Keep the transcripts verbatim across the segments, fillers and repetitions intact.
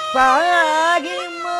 పాగిమా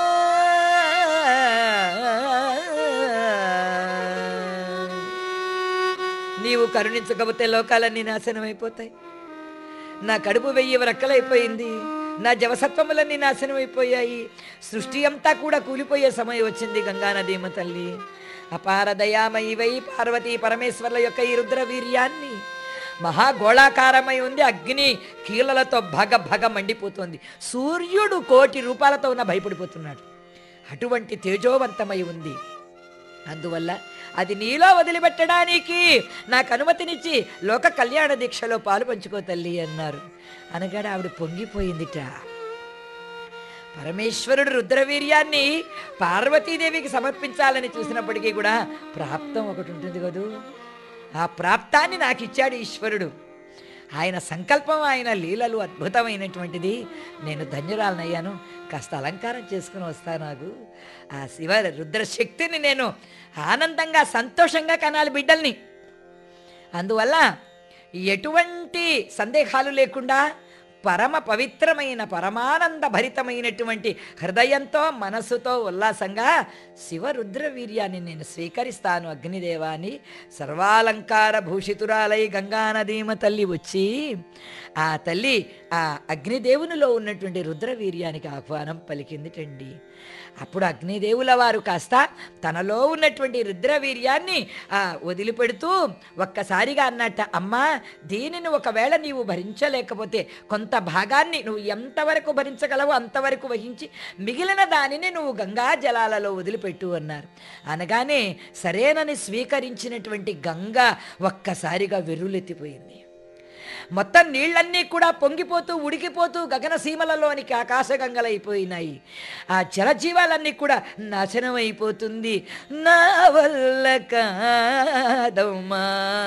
నీవు కరుణించకపోతే లోకాలన్నీ నాశనం అయిపోతాయి. నా కడుపు వెయ్యి రక్కలైపోయింది, నా జవసత్వములన్నీ నాశనం అయిపోయాయి, సృష్టి అంతా కూడా కూలిపోయే సమయం వచ్చింది. గంగానదీమ తల్లి అపార దయామయివై పార్వతీ పరమేశ్వర్ల యొక్క ఈ రుద్ర వీర్యాన్ని మహాగోళాకారమై ఉంది, అగ్ని కీలలతో భగ భగ మండిపోతుంది. సూర్యుడు కోటి రూపాలతో ఉన్న భయపడిపోతున్నాడు, అటువంటి తేజోవంతమై ఉంది. అందువల్ల అది నీలో వదిలిపెట్టడానికి నాకు అనుమతినిచ్చి లోక కళ్యాణ దీక్షలో పాలు పంచుకో తల్లి అన్నారు. అనగానే ఆవిడ పొంగిపోయిందిట. పరమేశ్వరుడు రుద్రవీర్యాన్ని పార్వతీదేవికి సమర్పించాలని చూసినప్పటికీ కూడా ప్రాప్తం ఒకటి ఉంటుంది కదూ, ఆ ప్రాప్తాన్ని నాకు ఇచ్చాడు ఈశ్వరుడు. ఆయన సంకల్పం, ఆయన లీలలు అద్భుతమైనటువంటిది. నేను ధన్యురాలనయ్యాను, కాస్త అలంకారం చేసుకుని వస్తాను. నాకు ఆ శివ రుద్రశక్తిని నేను ఆనందంగా సంతోషంగా కనాలి బిడ్డల్ని. అందువల్ల ఎటువంటి సందేహాలు లేకుండా పరమ పవిత్రమైన పరమానంద భరితమైనటువంటి హృదయంతో మనసుతో ఉల్లాసంగా శివరుద్ర వీర్యాన్ని నేను స్వీకరిస్తాను అగ్నిదేవాన్ని. సర్వాలంకార భూషితురాలై గంగానదీమ తల్లి వచ్చి ఆ తల్లి ఆ అగ్నిదేవునిలో ఉన్నటువంటి రుద్రవీర్యానికి ఆహ్వానం పలికిందిటండి. అప్పుడు అగ్నిదేవుల వారు కాస్త తనలో ఉన్నటువంటి రుద్రవీర్యాన్ని ఆ వదిలిపెడుతూ ఒక్కసారిగా అన్నట్ట, అమ్మా దీనిని ఒకవేళ నీవు భరించలేకపోతే కొంత భాగాన్ని నువ్వు ఎంతవరకు భరించగలవో అంతవరకు వహించి మిగిలిన దానిని నువ్వు గంగా జలాలలో వదిలిపెట్టు అన్నారు. అనగానే సరేనని స్వీకరించినటువంటి గంగ ఒక్కసారిగా వెర్రులెత్తిపోయింది. మొత్తం నీళ్లన్నీ కూడా పొంగిపోతూ ఉడికిపోతూ గగన సీమలలోనికి ఆకాశగంగలైపోయినాయి. ఆ జలజీవాలన్నీ కూడా నాశనం అయిపోతుంది. నా వల్ల కాదమ్మా,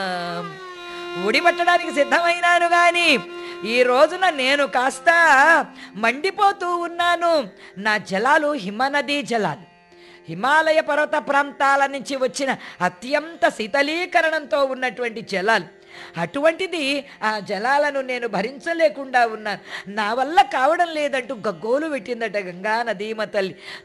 ఉడిపట్టడానికి సిద్ధమైనాను కానీ ఈ రోజున నేను కాస్త మండిపోతూ ఉన్నాను. నా జలాలు హిమనదీ జలాలు, హిమాలయ పర్వత ప్రాంతాల నుంచి వచ్చిన అత్యంత శీతలీకరణంతో ఉన్నటువంటి జలాలు. అటువంటిది ఆ జలాలను నేను భరించలేకుండా ఉన్నాను, నా వల్ల కావడం లేదంటూ గగ్గోలు పెట్టిందట గంగా నదీమ తల్లి.